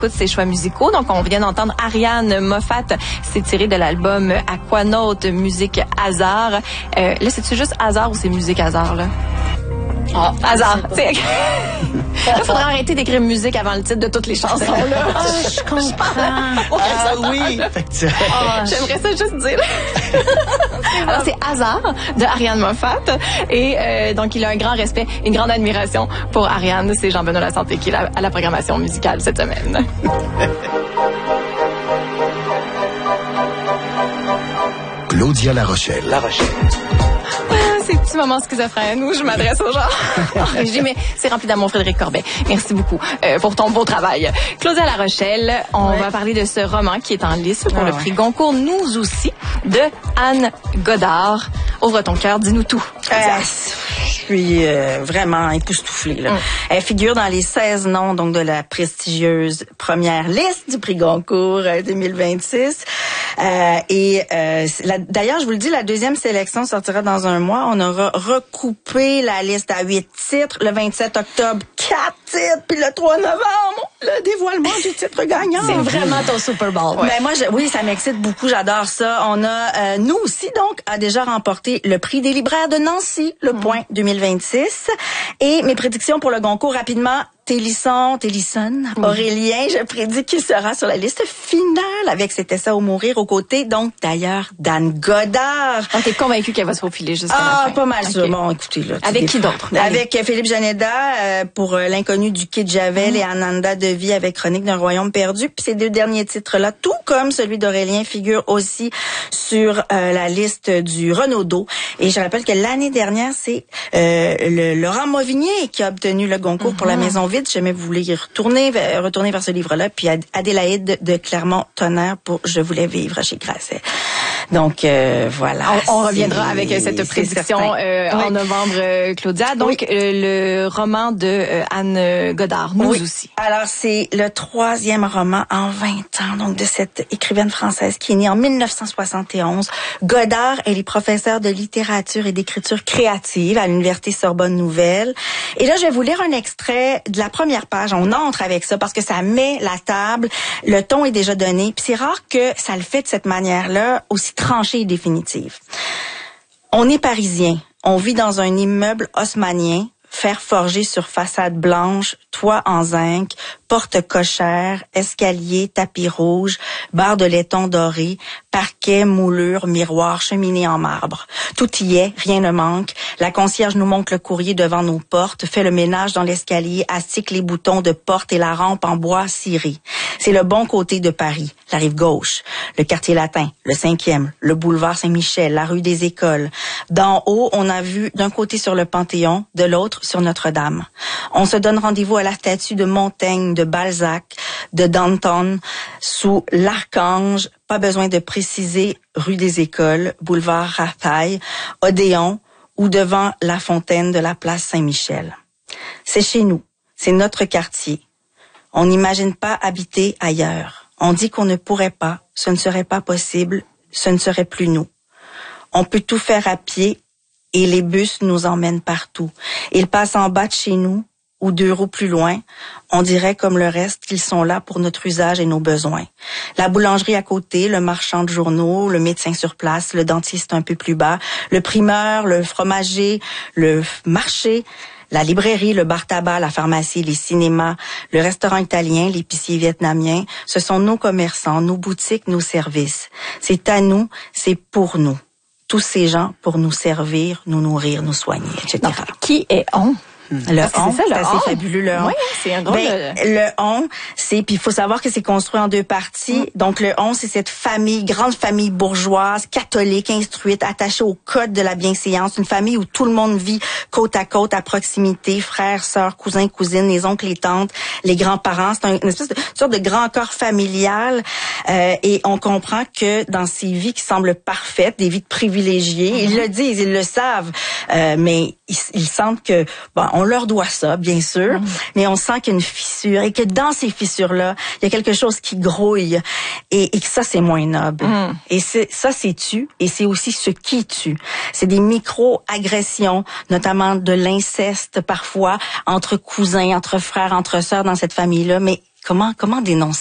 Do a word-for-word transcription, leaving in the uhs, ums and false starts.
Écoute ses choix musicaux. Donc, on vient d'entendre Ariane Moffat. C'est tiré de l'album Aquanaut, musique hasard. Euh, là, c'est-tu juste hasard ou c'est musique hasard, là? Ah, hasard. Là, il faudrait arrêter d'écrire musique avant le titre de toutes les chansons, là. Ah, je comprends. Ah oui! Ah, j'aimerais ça juste dire. Alors, c'est Hasard de Ariane Moffat. Et euh, donc, il a un grand respect, une grande admiration pour Ariane. C'est Jean-Benoît Lasanté qui est à la programmation musicale cette semaine. Claudia La Rochelle. La Rochelle. Ces petits moments schizophrènes où je m'adresse aux gens en régie, mais c'est rempli d'amour, Frédéric Corbet. Merci beaucoup euh, pour ton beau travail. Claudia La Rochelle, on ouais. va parler de ce roman qui est en lice pour ah, le prix ouais. Goncourt, Nous aussi, de Anne Godard. Ouvre ton cœur, dis-nous tout. Euh, je suis euh, vraiment époustouflée. Là. Mm. Elle figure dans les seize noms donc de la prestigieuse première liste du prix Goncourt euh, deux mille vingt-six. Euh, et euh, la, d'ailleurs, je vous le dis, la deuxième sélection sortira dans un mois. On aura recoupé la liste à huit titres. Le vingt-sept octobre, quatre titres. Puis le trois novembre, le dévoilement du titre gagnant. C'est vraiment ton Super Bowl. Ouais. Ben moi, je, oui, ça m'excite beaucoup. J'adore ça. On a, euh, nous aussi, donc, a déjà remporté le prix des libraires de Nancy, le mmh. Point deux mille vingt-six. Et mes prédictions pour le Goncourt, rapidement. Télisson, Télisson, oui. Aurélien, je prédis qu'il sera sur la liste finale avec C'était ça ou mourir aux côtés, donc d'ailleurs d'Anne Godard. Ah, t'es convaincu qu'elle va se faufiler jusqu'à ah, la fin? Ah, pas mal sûr. Okay. Bon, écoutez, là. Avec qui d'autre? Avec euh, Philippe Janeda euh, pour euh, L'inconnu du quai de Javel mmh. et Ananda Devi avec Chronique d'un royaume perdu. Puis ces deux derniers titres-là, tout comme celui d'Aurélien, figurent aussi sur euh, la liste du Renaudot. Et je rappelle que l'année dernière, c'est euh, le Laurent Mauvignier qui a obtenu le Goncourt mmh. pour La Maison vide. Si jamais vous voulez y retourner, retourner vers ce livre-là. Puis Adélaïde de Clermont-Tonnerre pour Je voulais vivre chez Grasset. Donc, euh, voilà. On, on reviendra avec cette prédiction euh, oui. en novembre, euh, Claudia. Donc, oui. euh, le roman de euh, Anne Godard, Nous oui. aussi. Alors, c'est le troisième roman en vingt ans, donc de cette écrivaine française qui est née en mille neuf cent soixante et onze. Godard, elle est professeure de littérature et d'écriture créative à l'Université Sorbonne Nouvelle. Et là, je vais vous lire un extrait de la première page. On entre avec ça parce que ça met la table. Le ton est déjà donné. Puis c'est rare que ça le fait de cette manière-là, aussi tranchée et définitive. On est parisien. On vit dans un immeuble haussmannien, fer forgé sur façade blanche, toit en zinc, porte cochère, escalier, tapis rouge, barre de laiton doré, parquet, moulure, miroir, cheminée en marbre. Tout y est, rien ne manque. La concierge nous montre le courrier devant nos portes, fait le ménage dans l'escalier, astique les boutons de porte et la rampe en bois ciré. C'est le bon côté de Paris, la rive gauche, le quartier latin, le cinquième, le boulevard Saint-Michel, la rue des Écoles. D'en haut, on a vu d'un côté sur le Panthéon, de l'autre sur Notre-Dame. On se donne rendez-vous à la statue de Montaigne, de Balzac, de Danton, sous l'Archange. Pas besoin de préciser rue des Écoles, boulevard Rafaille, Odéon ou devant la fontaine de la place Saint-Michel. C'est chez nous, c'est notre quartier. On n'imagine pas habiter ailleurs. On dit qu'on ne pourrait pas, ce ne serait pas possible, ce ne serait plus nous. On peut tout faire à pied et les bus nous emmènent partout. Ils passent en bas de chez nous ou deux roues plus loin. On dirait comme le reste qu'ils sont là pour notre usage et nos besoins. La boulangerie à côté, le marchand de journaux, le médecin sur place, le dentiste un peu plus bas, le primeur, le fromager, le marché, la librairie, le bar-tabac, la pharmacie, les cinémas, le restaurant italien, l'épicier vietnamien, ce sont nos commerçants, nos boutiques, nos services. C'est à nous, c'est pour nous. Tous ces gens pour nous servir, nous nourrir, nous soigner, et cetera. Donc, qui est on? Le on, c'est, c'est assez on. fabuleux, le on. Oui, c'est un gros... Ben, le... le on, c'est, puis il faut savoir que c'est construit en deux parties. Mm. Donc, le on, c'est cette famille, grande famille bourgeoise, catholique, instruite, attachée au code de la bienséance. Une famille où tout le monde vit côte à côte, à proximité, frères, sœurs, cousins, cousines, les oncles, les tantes, les grands-parents. C'est un, une espèce de une sorte de grand corps familial. Euh, et on comprend que dans ces vies qui semblent parfaites, des vies de privilégiés, mm. ils le disent, ils le savent, euh, mais ils, ils sentent que, bon, on leur doit ça, bien sûr, mmh. mais on sent qu'il y a une fissure et que dans ces fissures-là, il y a quelque chose qui grouille et, et que ça, c'est moins noble. Mmh. Et c'est, ça, c'est tu et c'est aussi ce qui tue. C'est des micro-agressions, notamment de l'inceste parfois, entre cousins, entre frères, entre sœurs dans cette famille-là, mais Comment comment dénoncer